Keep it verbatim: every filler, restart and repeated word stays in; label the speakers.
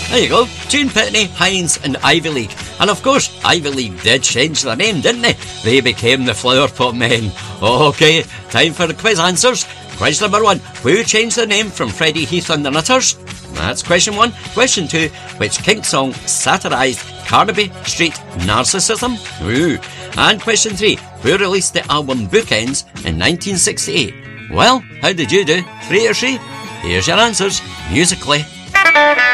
Speaker 1: There you go. June Pitney, Heinz and Ivy League. And of course, Ivy League did change their name, didn't they? They became the Flower Pot Men. Okay, time for the quiz answers. Question number one. Who changed their name from Freddie Heath and the Nutters? That's question one. Question two. Which Kink song satirised Carnaby Street narcissism? Ooh. And question three. Who released the album Bookends in nineteen sixty-eight? Well, how did you do? Three or three? Here's your answers, musically.